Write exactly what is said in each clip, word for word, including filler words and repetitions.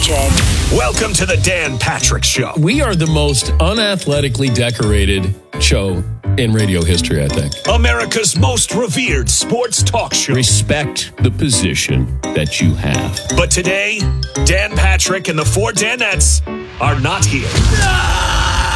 Patrick. Welcome to the Dan Patrick Show. We are the most unathletically decorated show in radio history, I think. America's most revered sports talk show. Respect the position that you have. But today, Dan Patrick and the four Danettes are not here. No!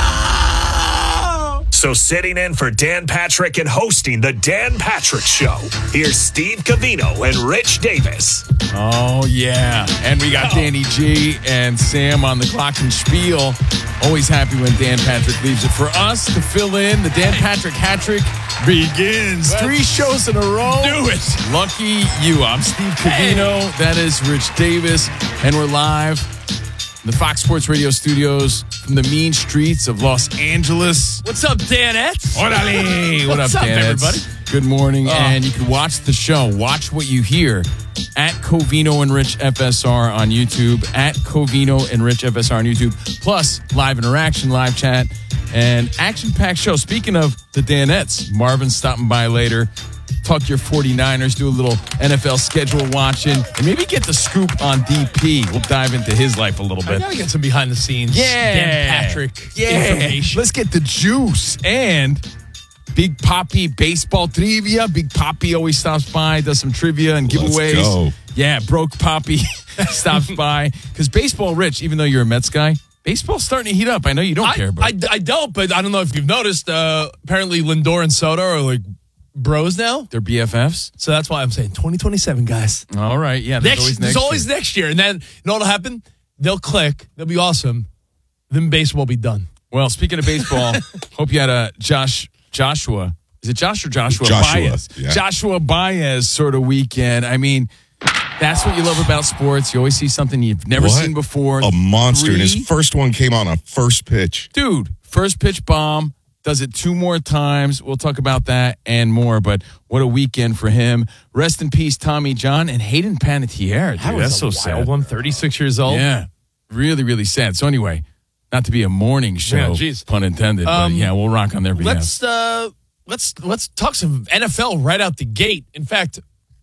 So sitting in for Dan Patrick and hosting the Dan Patrick Show, here's Steve Covino and Rich Davis. Oh, yeah. And we got oh. Danny G and Sam on the clock and spiel. Always happy when Dan Patrick leaves it. For us to fill in, the Dan Patrick hat-trick begins. Let's Three shows in a row. Do it. Lucky you. I'm Steve Covino. Hey. That is Rich Davis. And we're live in the Fox Sports Radio studios from the mean streets of Los Angeles. What's up, Danettes? Orale. What What's up, up, Danettes? everybody? Good morning. Oh. And you can watch the show. Watch what you hear at Covino and Rich F S R on YouTube, at Covino and Rich F S R on YouTube, plus live interaction, live chat, and action-packed show. Speaking of the Danettes, Marvin's stopping by later. Talk your 49ers, do a little N F L schedule watching, and maybe get the scoop on D P. We'll dive into his life a little bit. I gotta get some behind the scenes. Yeah. Dan Patrick yeah. information. Let's get the juice. And Big Poppy baseball trivia. Big Poppy always stops by, does some trivia and giveaways. Let's go. Yeah, Broke Poppy stops by. Because baseball, Rich, even though you're a Mets guy, baseball's starting to heat up. I know you don't I, care, but I, I don't, but I don't know if you've noticed, uh, apparently Lindor and Soto are like bros now. they're B F Fs. So that's why I'm saying twenty twenty-seven, guys. All right, yeah. There's Next, always next there's always year. next year. And then, you know what'll happen? They'll click. They'll be awesome. Then baseball will be done. Well, speaking of baseball, hope you had a Josh Joshua. Is it Josh or Joshua? Joshua, Baez. yeah. Joshua Baez sort of weekend. I mean, that's what you love about sports. You always see something you've never What? seen before. A monster. And Three- his first one came on a first pitch. Dude, first pitch bomb. Does it two more times. We'll talk about that and more. But what a weekend for him. Rest in peace, Tommy John and Hayden Panettiere. Dude, That was that's so a sad. wild one. thirty-six years old. Yeah, really, really sad. So anyway, not to be a morning show, Yeah, geez. pun intended. Um, but yeah, we'll rock on their behalf. Let's uh, let's let's talk some N F L right out the gate. In fact,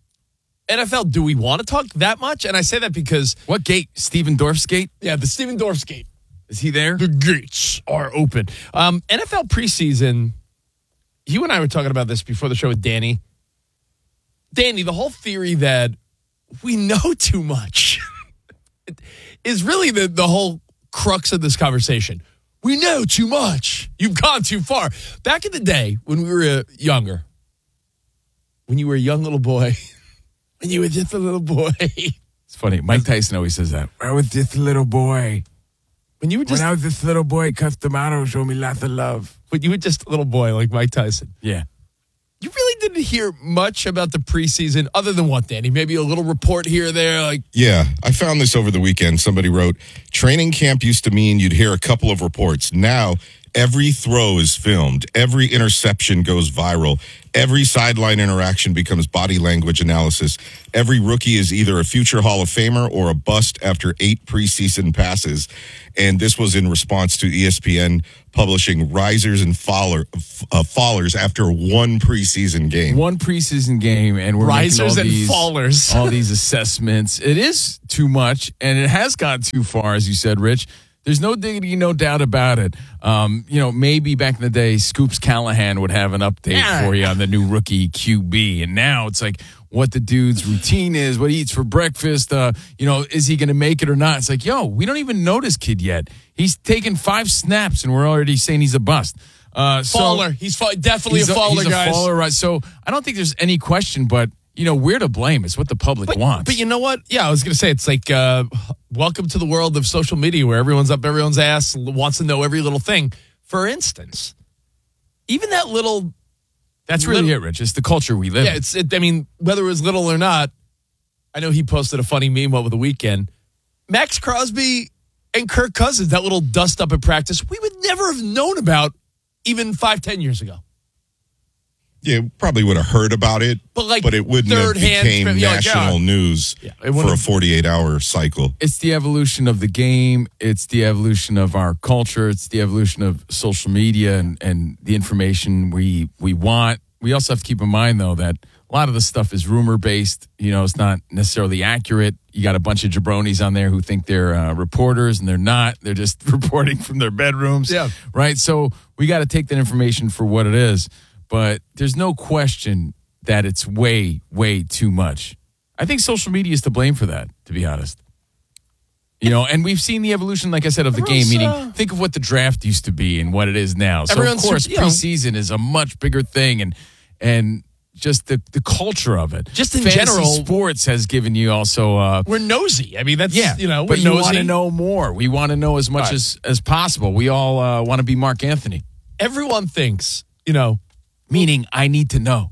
N F L. Do we want to talk that much? And I say that because What gate? Steven Dorff's gate? yeah, the Steven Dorff's gate. Is he there? The gates are open. Um, N F L preseason. You and I were talking about this before the show with Danny. Danny, the whole theory that we know too much is really the, the whole crux of this conversation. We know too much. You've gone too far. Back in the day when we were uh, younger, when you were a young little boy, when you were just a little boy, It's funny. Mike Tyson always says that. I was just a little boy. when you were just When I was this little boy, Customato showed me lots of love. when you were just a little boy like Mike Tyson. Yeah. You really didn't hear much about the preseason other than what, Danny? Maybe a little report here or there. Like, Yeah, I found this over the weekend. Somebody wrote, training camp used to mean you'd hear a couple of reports. Now, every throw is filmed. Every interception goes viral. Every sideline interaction becomes body language analysis. Every rookie is either a future Hall of Famer or a bust after eight preseason passes. And this was in response to E S P N publishing risers and faller, uh, fallers after one preseason game. One preseason game, and we're Risers making all and these, fallers. all these assessments. It is too much, and it has gone too far, as you said, Rich. There's no diggity, no doubt about it. Um, you know, maybe back in the day, Scoops Callahan would have an update Yeah. for you on the new rookie Q B. And now it's like what the dude's routine is, what he eats for breakfast. Uh, you know, is he going to make it or not? It's like, yo, we don't even know this kid yet. He's taken five snaps, and we're already saying he's a bust. Uh, so faller. He's fa- definitely he's a faller, he's guys. a faller, right? So I don't think there's any question, but, you know, we're to blame. It's what the public But, wants. but you know what? Yeah, I was going to say, it's like, uh, welcome to the world of social media where everyone's up everyone's ass, wants to know every little thing. For instance, even that little, That's really little- it, Rich. It's the culture we live yeah, in. it's, it, I mean, whether it was little or not, I know he posted a funny meme over the weekend. Max Crosby and Kirk Cousins, that little dust up at practice, we would never have known about even five, ten years ago. Yeah, probably would have heard about it, But like but it wouldn't have third-hand became tra- yeah, like, yeah. national news Yeah, it for wouldn't a have- forty-eight hour cycle. It's the evolution of the game. It's the evolution of our culture. It's the evolution of social media and, and the information we we want. We also have to keep in mind, though, that A lot of the stuff is rumor based. You know, it's not necessarily accurate. You got a bunch of jabronis on there who think they're uh, reporters, and they're not. They're just reporting from their bedrooms. Yeah. Right? So we got to take that information for what it is. But there's no question that it's way, way too much. I think social media is to blame for that, to be honest. You know, and we've seen the evolution, like I said, of the game. Meaning, uh, think of what the draft used to be and what it is now. So, of course, you know, preseason is a much bigger thing, and and just the, the culture of it. Just in Fantasy general, sports has given you also. Uh, we're nosy. I mean, that's yeah, you know, but we're you nosy. want to know more. We want to know as much right. as as possible. We all uh, want to be Mark Anthony. Everyone thinks, you know, meaning I need to know.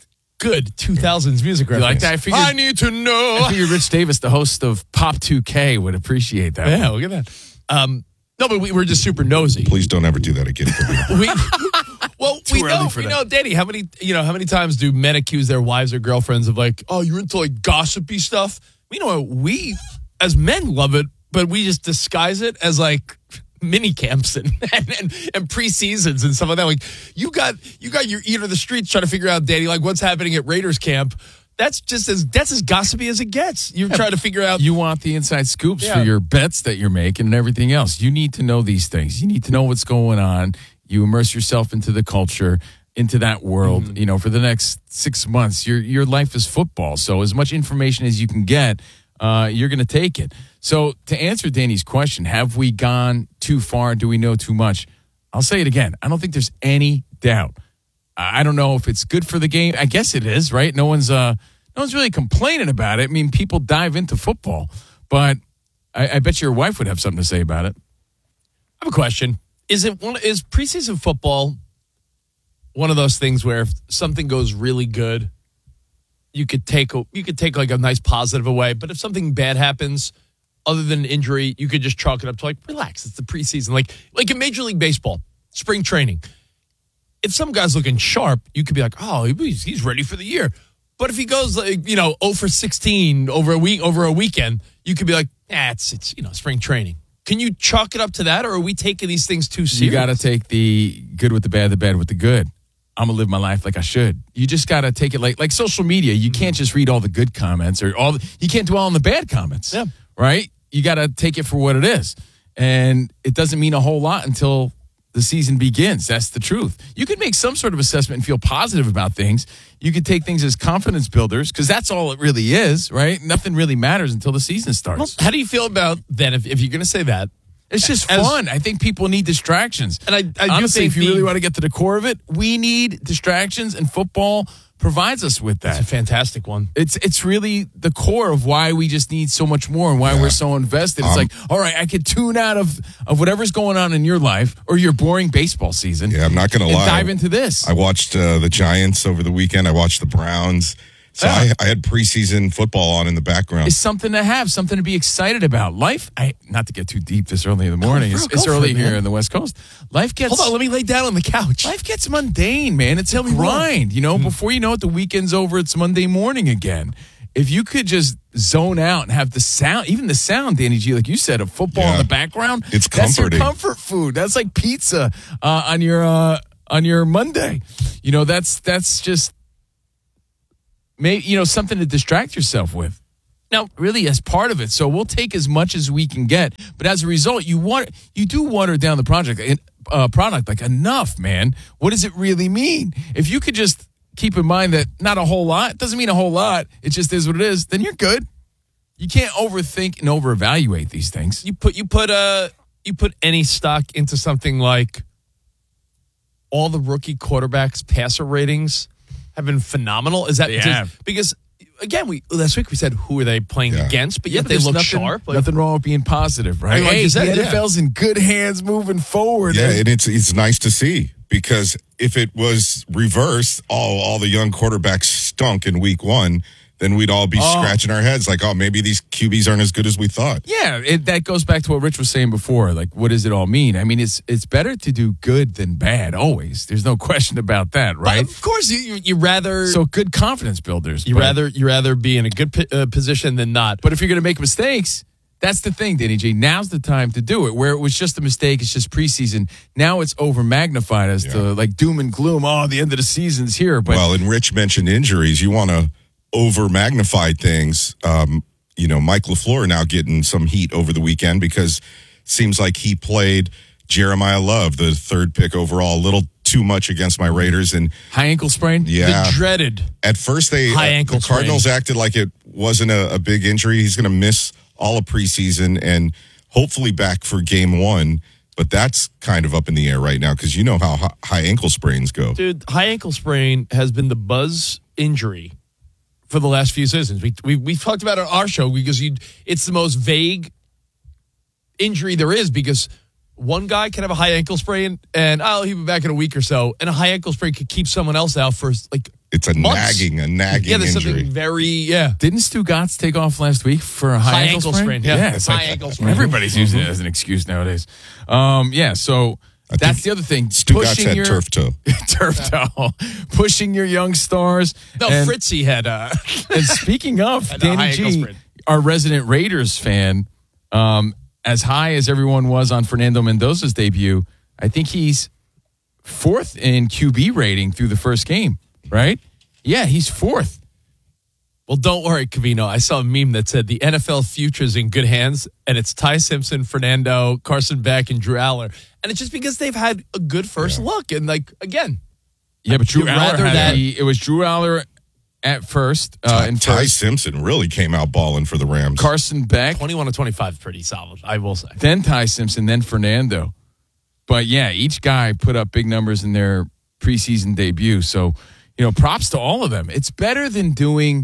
Good two thousands music reference. You like that? I figured, I need to know. I figured Rich Davis, the host of Pop two K, would appreciate that. Yeah, look at that. Um, no, but we, we're just super nosy. Please don't ever do that again. we, well, Too we early know, for we that. know, Danny. How many, you know, how many times do men accuse their wives or girlfriends of like, oh, you're into like gossipy stuff? You know, we as men love it, but we just disguise it as like mini camps and, and, and, and preseasons and stuff like that. Like you got you got your ear to the streets trying to figure out, Danny, like what's happening at Raiders camp. That's just as that's as gossipy as it gets. You're yeah, trying to figure out. You want the inside scoops yeah. for your bets that you're making and everything else. You need to know these things. You need to know what's going on. You immerse yourself into the culture, into that world. Mm-hmm. You know, for the next six months, your your life is football. So as much information as you can get, uh, you're going to take it. So to answer Danny's question, have we gone too far? Do we know too much? I'll say it again. I don't think there's any doubt. I don't know if it's good for the game. I guess it is, right? No one's uh, no one's really complaining about it. I mean, people dive into football, but I, I bet your wife would have something to say about it. I have a question. Is it one? Is preseason football one of those things where if something goes really good, you could take a, you could take like a nice positive away, but if something bad happens, other than injury, you could just chalk it up to like, relax, it's the preseason. Like like in Major League Baseball, spring training. If some guy's looking sharp, you could be like, oh, he's, he's ready for the year. But if he goes, like, you know, zero for sixteen over a week, over a weekend, you could be like, ah, it's, it's, you know, spring training. Can you chalk it up to that, or are we taking these things too serious? You got to take the good with the bad, the bad with the good. I'm going to live my life like I should. You just got to take it like like social media. You can't just read all the good comments or all the, you can't dwell on the bad comments. Yeah. Right? You got to take it for what it is. And it doesn't mean a whole lot until the season begins. That's the truth. You could make some sort of assessment and feel positive about things. You could take things as confidence builders because that's all it really is, right? Nothing really matters until the season starts. Well, how do you feel about then if, if you're going to say that? It's just As, fun. I think people need distractions. And I, I honestly, do if think you the, really want to get to the core of it, we need distractions, and football provides us with that. It's a fantastic one. It's it's really the core of why we just need so much more and why yeah. we're so invested. It's um, like, all right, I could tune out of, of whatever's going on in your life or your boring baseball season. Yeah, I'm not going to lie. Dive into this. I watched uh, the Giants over the weekend. I watched the Browns. So yeah. I, I had preseason football on in the background. It's something to have, something to be excited about. Life, I not to get too deep this early in the morning. Go, it's bro, it's go early it, here man. in the West Coast. Life gets. Hold on, let me lay down on the couch. Life gets mundane, man. It's a grind. You know, mm. before you know it, the weekend's over. It's Monday morning again. If you could just zone out and have the sound, even the sound, Danny G, like you said, of football yeah. in the background, it's that's comforting. your comfort food. That's like pizza uh, on your uh, on your Monday. You know, that's that's just. Maybe, you know, something to distract yourself with. Now, really, as part of it. So we'll take as much as we can get, but as a result, you want you do water down the project uh, product like enough, man. What does it really mean? If you could just keep in mind that not a whole lot doesn't mean a whole lot. It just is what it is. Then you're good. You can't overthink and overevaluate these things. You put you put uh you put any stock into something like all the rookie quarterbacks' passer ratings have been phenomenal. Is that they just, have. because again, we last week we said who are they playing yeah. against, but yeah, yet but they look nothing, sharp. Like, nothing wrong with being positive, right? Like Hey, you said, the yeah. N F L's in good hands moving forward. Yeah, and and it's it's nice to see because if it was reversed, all all the young quarterbacks stunk in week one, then we'd all be oh. scratching our heads like, oh, maybe these Q Bs aren't as good as we thought. Yeah, it, that goes back to what Rich was saying before. Like, what does it all mean? I mean, it's it's better to do good than bad, always. There's no question about that, right? But of course, you you, you rather so good confidence builders. You but, rather you rather be in a good p- uh, position than not. But if you're going to make mistakes, That's the thing, Danny J. Now's the time to do it. Where it was just a mistake, it's just preseason. Now it's over magnified as Yeah. to like doom and gloom. Oh, the end of the season's here. But Well, and Rich mentioned injuries. You want to over magnify things. Um, you know, Mike LaFleur now getting some heat over the weekend because it seems like he played Jeremiah Love, the third pick overall, a little too much against my Raiders. And high ankle sprain. yeah, The dreaded. at first they High uh, ankle the Cardinals sprain. acted like it wasn't a, a big injury. He's going to miss all of preseason and hopefully back for game one. But that's kind of up in the air right now because you know how hi- high ankle sprains go. Dude, high ankle sprain has been the buzz injury for the last few seasons. We we we talked about it on our show because you it's the most vague injury there is because one guy can have a high ankle sprain and oh he'll be back in a week or so, and a high ankle sprain could keep someone else out for like It's a months. nagging, a nagging yeah. There's injury. something very yeah. Didn't Stu Gatz take off last week for a high, High ankle, ankle sprain? sprain, yeah. it's High like ankle sprain. everybody's using it as an excuse nowadays. Um, yeah, so that's think the other thing. Stu Gatz Pushing had your turf toe. turf toe, pushing your young stars. No, and, Fritzy had uh and speaking of Had a high Danny ankle G, sprain. our resident Raiders fan, um, as high as everyone was on Fernando Mendoza's debut, I think he's fourth in Q B rating through the first game. Right? Yeah, he's fourth. Well, don't worry, Cavino. I saw a meme that said the N F L future's in good hands, and it's Ty Simpson, Fernando, Carson Beck, and Drew Aller. And it's just because they've had a good first look. And, like, again, Yeah, but Drew You'd Aller rather had that- the- it was Drew Aller at first. Uh, in Ty first. Simpson really came out balling for the Rams. Carson Beck, twenty-one to twenty-five is pretty solid, I will say. then Ty Simpson, then Fernando. But yeah, each guy put up big numbers in their preseason debut. So, you know, props to all of them. It's better than doing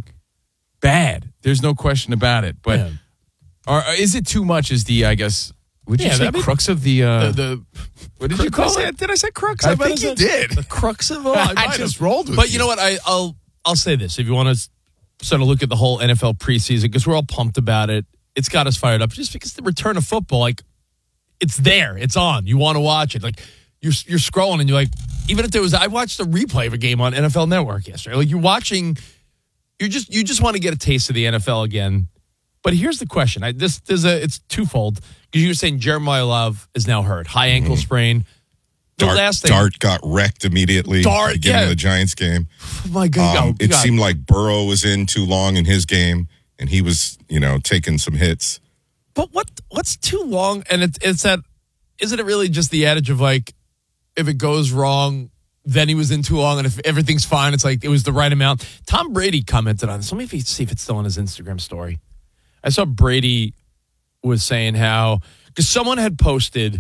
bad. There's no question about it. But Yeah. are, is it too much? Is the I guess would you Yeah, say that'd be- crux of the? Uh, The, the what did you call did I say- it? Did I say crux? I might think have you said- did. The crux of all. I might just have. rolled with But you. you know what? I, I'll I'll say this. If you want to sort of look at the whole N F L preseason, because we're all pumped about it, it's got us fired up. Just because the return of football, like, it's there. It's on. You want to watch it. Like, you're, you're scrolling and you're like, even if there was, I watched a replay of a game on N F L Network yesterday. Like, you're watching, you're just, you just want to get a taste of the N F L again. But here's the question. I, this, there's a, it's twofold. Because you were saying Jeremiah Love is now hurt. High ankle Mm-hmm. sprain. The Dart, last thing. Dart got wrecked immediately Dart, at the beginning yeah. of the Giants game. Oh my God. Um, oh, it God. seemed like Burrow was in too long in his game, and he was, you know, taking some hits. But what what's too long? And it's it's that isn't it really just the adage of like if it goes wrong, then he was in too long, and if everything's fine, it's like it was the right amount. Tom Brady commented on this. Let me see if it's still on his Instagram story. I saw Brady was saying how because someone had posted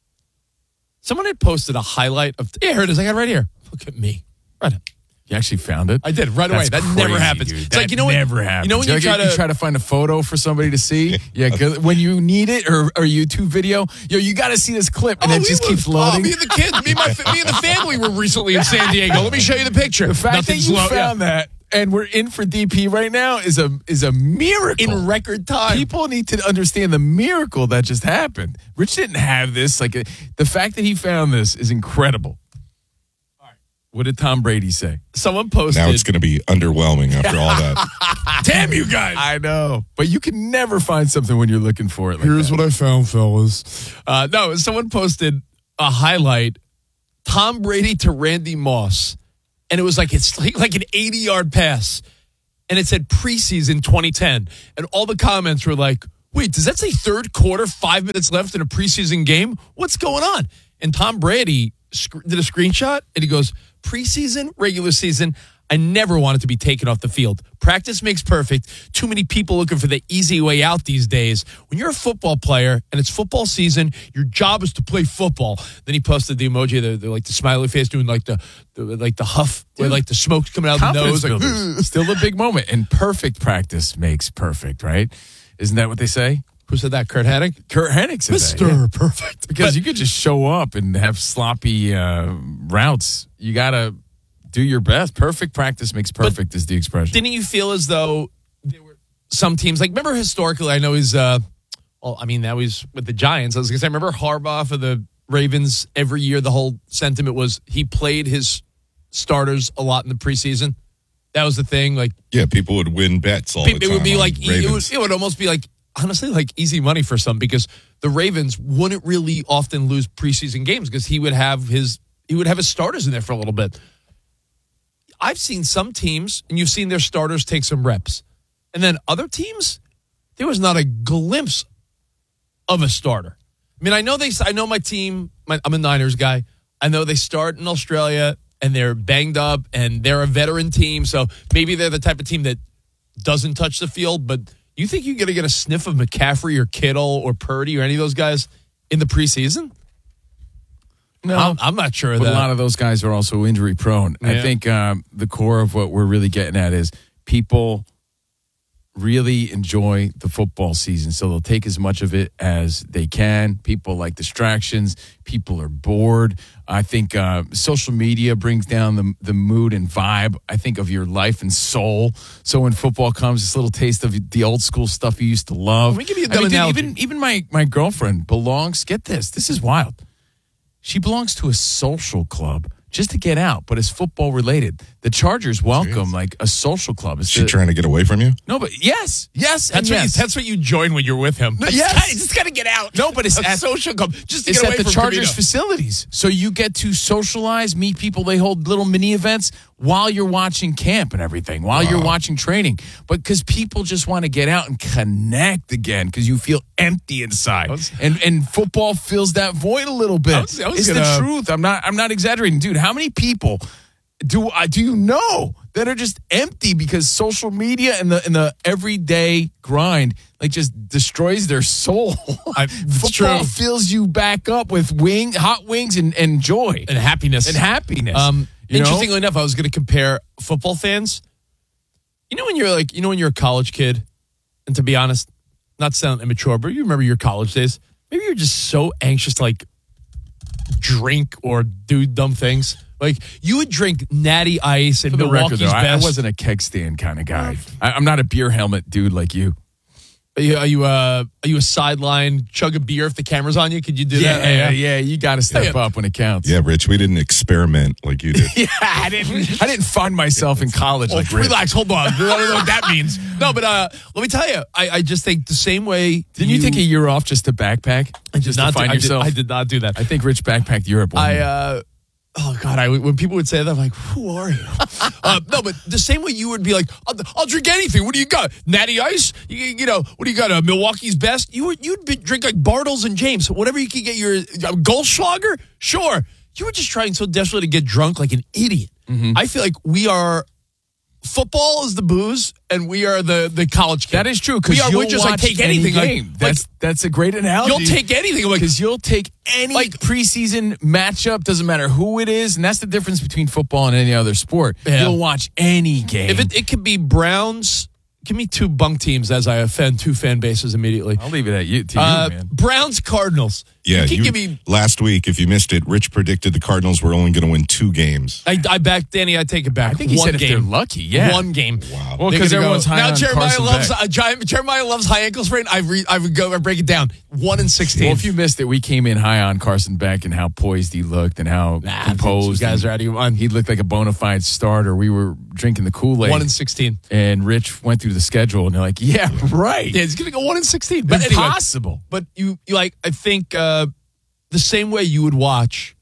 someone had posted a highlight of yeah, here it is. I got it right here. Look at me. Right. You actually found it. I did right away. That's That never crazy, happens. dude. It's That like you know what never happens. You know when you Like, try to you try to find a photo for somebody to see. Yeah, 'cause when you need it or or YouTube video, yo, you got to see this clip, and Oh, it we just were- keeps loading. Oh, me and the kids, me and, my, fa- me and the family were recently in San Diego. Let me show you the picture. The fact Nothing's that you low- yeah. found that and we're in for D P right now is a is a miracle in record time. People need to understand the miracle that just happened. Rich didn't have this. Like uh, the fact that he found this is incredible. All right, what did Tom Brady say? Someone posted. Now it's going to be underwhelming after all that. Damn you guys! I know, but you can never find something when you're looking for it. Like Here's that. what I found, fellas. Uh, no, someone posted a highlight: Tom Brady to Randy Moss, and it was like it's like, like an eighty-yard pass, and it said preseason twenty ten, and all the comments were like, "Wait, does that say third quarter? Five minutes left in a preseason game? What's going on?" And Tom Brady sc- did a screenshot, and he goes, "Preseason, regular season." I never wanted to be taken off the field. Practice makes perfect. Too many people looking for the easy way out these days. When you're a football player and it's football season, your job is to play football. Then he posted the emoji, the, the like the smiley face doing like the, the like the huff, where like the smoke's coming out of the Confidence nose. Like, builders. Still a big moment, and perfect practice makes perfect, right? Isn't that what they say? who said that? Kurt Hennig? Kurt Hennig said Mister that, yeah. Perfect. Because But- you could just show up and have sloppy uh, routes. You got to do your best. Perfect practice makes perfect is the expression. Didn't you feel as though there were some teams, like remember historically, I know he's, uh, well, I mean, now he's with the Giants. I was going to say, remember Harbaugh for the Ravens every year, the whole sentiment was he played his starters a lot in the preseason. That was the thing. Like, Yeah, people would win bets all it the time. would be on like, it Ravens. would, it would almost be like honestly like easy money for some because the Ravens wouldn't really often lose preseason games because he would have his he would have his starters in there for a little bit. I've seen some teams, and you've seen their starters take some reps. And then other teams, there was not a glimpse of a starter. I mean, I know they. I know my team, my, I'm a Niners guy. I know they start in Australia, and they're banged up, and they're a veteran team, so maybe they're the type of team that doesn't touch the field, but you think you're going to get a sniff of McCaffrey or Kittle or Purdy or any of those guys in the preseason? No, I'm, I'm not sure but that. a lot of those guys are also injury prone. Yeah. I think um, the core of what we're really getting at is people really enjoy the football season, so they'll take as much of it as they can. People like distractions. People are bored. I think uh, social media brings down the the mood and vibe, I think, of your life and soul. So when football comes, this little taste of the old school stuff you used to love. Let me give you a I mean, dumb dude, analogy. even even my my girlfriend belongs. Get this. This is wild. She belongs to a social club just to get out, but it's football related. The Chargers welcome like a social club. It's Is she the- trying to get away from you? no, but yes, yes, That's and what, yes. you, that's what you join when you're with him. No, It's yes. gotta- It's got to get out. No, but it's a at- social club just to It's get away at the from Chargers Camino. facilities. So you get to socialize, meet people. They hold little mini events while you're watching camp and everything, while you're watching training. But because people just want to get out and connect again because you feel empty inside. was- and and football fills that void a little bit. I was- I was it's gonna- the truth. I'm not I'm not exaggerating. Dude, how many people do I do you know that are just empty because social media and the and the everyday grind like just destroys their soul? I- it's Football true. fills you back up with wing, hot wings, and, and joy And happiness. and happiness. Um, You know? interestingly enough, I was going to compare football fans. You know when you're like, you know when you're a college kid, and to be honest, not to sound immature, but you remember your college days. Maybe you're just so anxious to like drink or do dumb things. Like you would drink Natty Ice and For the Milwaukee's record, though, I, I Best. wasn't a keg stand kind of guy. I, I'm not a beer helmet dude like you. Are you, are you a are you a sideline chug a beer if the camera's on you? Could you do Yeah, that? yeah, yeah. You got to step Yeah. up when it counts. Yeah, Rich, we didn't experiment like you did. Yeah, I didn't. I didn't find myself in college Oh, like Rich. relax, hold on. I don't know what that means. No, but uh, let me tell you, I, I just think the same way. Didn't you, take a year off just to backpack? I did just not to find do, I did- yourself. I did not do that. I think Rich backpacked Europe. One I year. uh oh god, I when people would say that, I'm like, who are you? uh, no, but the same way you would be like, I'll, I'll drink anything. What do you got? Natty Ice? You, you know, what do you got? Uh, Milwaukee's Best? You would you'd be, drink like Bartles and James, whatever you could get your uh, Goldschlager. Sure, you were just trying so desperately to get drunk like an idiot. Mm-hmm. I feel like we are. Football is the booze, and we are the the college kid. that is true We because are. you'll We're just like watch take any anything. Like- game. like, that's that's a great analogy. you'll take anything. I'm like, Because you'll take any Like- preseason matchup, doesn't matter who it is, and that's the difference between football and any other sport. Yeah. You'll watch any game. if it, it could be Browns, give me two bunk teams as I offend two fan bases immediately. I'll leave it at you, to Uh, you, man. Browns Cardinals. Yeah, you can you, give me. last week, if you missed it, Rich predicted the Cardinals were only going to win two games. I, I back Danny. I take it back. I think he One said if game. they're lucky, yeah. One game. Wow. Well, They're because gonna go- everyone's high now on Jeremiah Carson loves Beck. uh, Gi- Jeremiah loves high ankle sprain. I re, I would go. I break it down. One and sixteen. Well, if you missed it, we came in high on Carson Beck and how poised he looked and how Nah, composed. you guys and are out of your mind. He looked like a bona fide starter. We were drinking the Kool-Aid. One and sixteen. and Rich went through the schedule, and they're like, "Yeah, right, Yeah, he's gonna go one and sixteen. But anyway, impossible." but you, you like. I think uh, the same way you would watch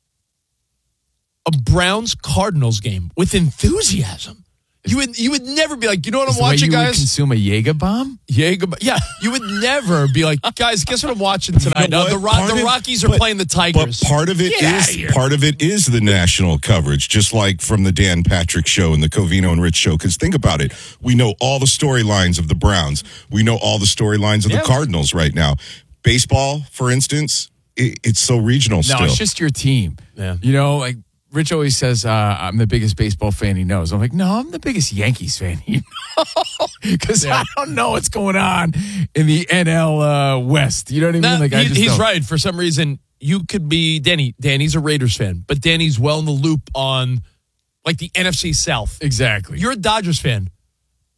a Browns Cardinals game with enthusiasm. You would you would never be like, you know what Is I'm the way watching, you would guys? consume a Jaeger bomb? Jaeger, yeah, you would never be like, guys, guess what I'm watching tonight? know Uh, the what? Ro- Part the of- Rockies are but- playing the Tigers. But part of it Get outta is here. part of it is the national coverage, just like from the Dan Patrick Show and the Covino and Rich Show. Because think about it, we know all the storylines of the Browns. We know all the storylines of Yeah. the Cardinals right now. Baseball, for instance, it, it's so regional No, still. it's just your team. Yeah. You know, like Rich always says, uh, I'm the biggest baseball fan he knows. I'm like, no, I'm the biggest Yankees fan he knows. Because I don't know what's going on in the N L uh, West. You know what I mean? No, like, I he- just he's don't. right. For some reason, you could be Danny. Danny's a Raiders fan, but Danny's well in the loop on like the N F C South. Exactly. You're a Dodgers fan.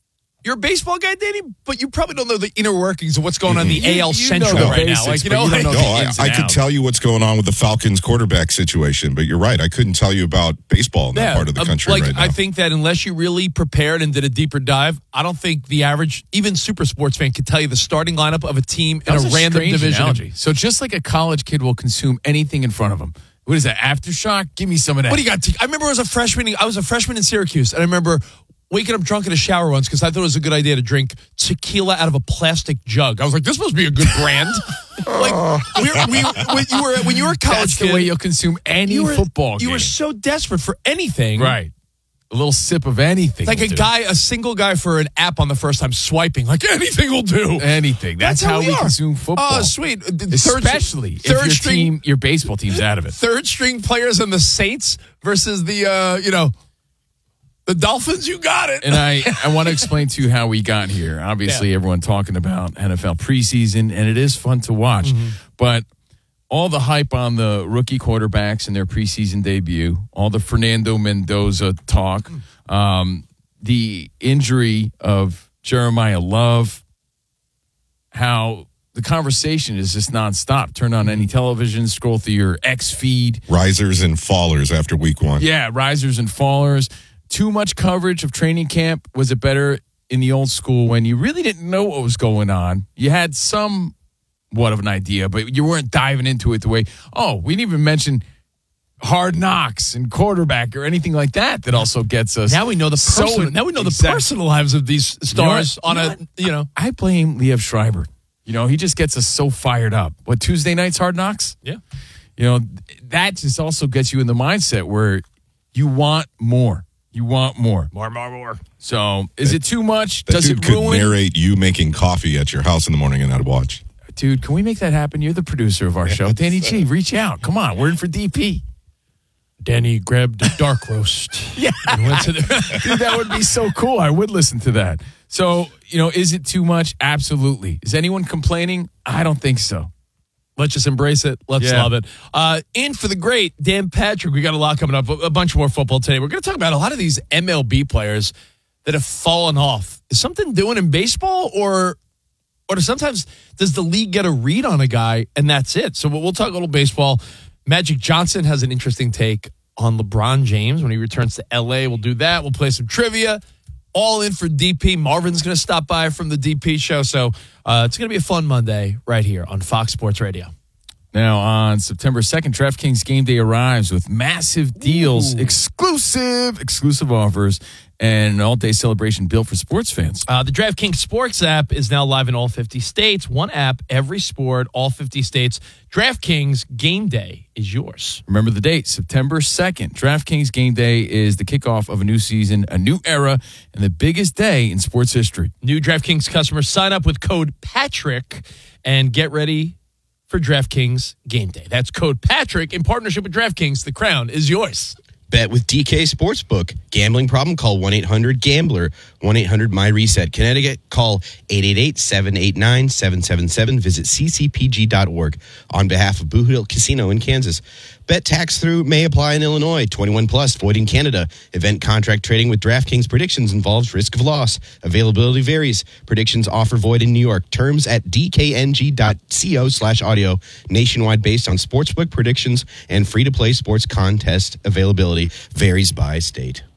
You're a baseball guy, Danny, but you probably don't know the inner workings of what's going on in the You- A L you Central know the right basics, now. Like, you but know, you don't know No, the I, ins I and could outs. tell you what's going on with the Falcons quarterback situation, but you're right. I couldn't tell you about baseball in that part of the um, country like, right now. I think that unless you really prepared and did a deeper dive, I don't think the average, even super sports fan, could tell you the starting lineup of a team That in was a random strange division. analogy. So just like a college kid will consume anything in front of him. What is that, Aftershock? Give me some of that. What do you got? I remember as a freshman, I was a freshman in Syracuse, and I remember waking up drunk in a shower once because I thought it was a good idea to drink tequila out of a plastic jug. I was like, this must be a good brand. like, we, we, when you were when you were a college That's kid, the way you'll consume any you were, football You game. were so desperate for anything. Right. A little sip of anything. Like will a do. guy, a single guy for an app on the first time swiping. Like anything will do. Anything. That's, how, we are. consume football. Oh, sweet. Third- Especially if third your string, team, your baseball team's out of it. third string players on the Saints versus the, uh, you know, the Dolphins. You got it. And I, I want to explain to you how we got here. Obviously, Yeah. everyone talking about N F L preseason, and it is fun to watch. Mm-hmm. But all the hype on the rookie quarterbacks and their preseason debut, all the Fernando Mendoza talk, um, the injury of Jeremiah Love, how the conversation is just nonstop. Turn on any television, scroll through your X feed. Risers and fallers after week one. Yeah, risers and fallers. Too much coverage of training camp. Was it better in the old school when you really didn't know what was going on? You had somewhat of an idea, but you weren't diving into it the way, oh, we didn't even mention Hard Knocks and quarterback or anything like that that also gets us. Now we know the so- personal, now we know the Exactly. personal lives of these stars You know on what? a, you know. I blame Liev Schreiber. You know, he just gets us so fired up. What, Tuesday night's Hard Knocks? Yeah. You know, that just also gets you in the mindset where you want more. You want more. More, more, more. So, is it too much? That Does dude it could ruin? narrate you making coffee at your house in the morning and I'd watch. Dude, can we make that happen? You're the producer of our show. Danny G, reach out. Come on, we're in for D P. Danny grabbed a dark roast. Yeah. And went to the Dude, that would be so cool. I would listen to that. So, you know, is it too much? Absolutely. Is anyone complaining? I don't think so. Let's just embrace it. Let's Yeah. love it. Uh, in for the great Dan Patrick. We got a lot coming up. A, a bunch more football today. We're going to talk about a lot of these M L B players that have fallen off. Is something doing in baseball, or or does sometimes does the league get a read on a guy and that's it? So we'll, we'll talk a little baseball. Magic Johnson has an interesting take on LeBron James when he returns to L A. We'll do that. We'll play some trivia. All in for D P. Marvin's going to stop by from the D P show. So uh, it's going to be a fun Monday right here on Fox Sports Radio. Now, on September second, DraftKings Game Day arrives with massive deals, Ooh. exclusive, exclusive offers, and an all-day celebration built for sports fans. Uh, the DraftKings Sports app is now live in all fifty states. One app, every sport, all fifty states. DraftKings Game Day is yours. Remember the date, September second. DraftKings Game Day is the kickoff of a new season, a new era, and the biggest day in sports history. New DraftKings customers sign up with code Patrick and get ready for DraftKings Game Day. That's code Patrick in partnership with DraftKings. The crown is yours. Bet with D K Sportsbook. Gambling problem? Call one eight hundred gambler. one eight hundred my reset. Connecticut, call eight eight eight, seven eight nine, seven seven seven. Visit c c p g dot org. On behalf of Blue Hill Casino in Kansas. Bet tax through may apply in Illinois. twenty-one plus, void in Canada. Event contract trading with DraftKings predictions involves risk of loss. Availability varies. Predictions offer void in New York. Terms at d k n g dot co slash audio. Nationwide based on sportsbook predictions and free-to-play sports contest availability. Varies by state.